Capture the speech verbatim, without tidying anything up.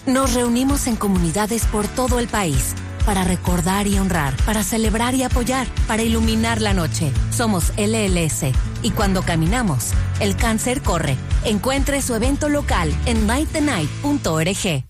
Nos reunimos en comunidades por todo el país para recordar y honrar, para celebrar y apoyar, para iluminar la noche. Somos L L S y cuando caminamos, el cáncer corre. Encuentre su evento local en night the night punto org.